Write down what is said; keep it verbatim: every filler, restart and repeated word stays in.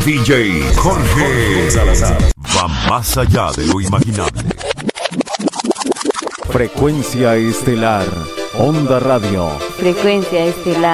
D J Jorge Salazar va más allá de lo imaginable. Frecuencia Estelar, Onda Radio. Frecuencia Estelar.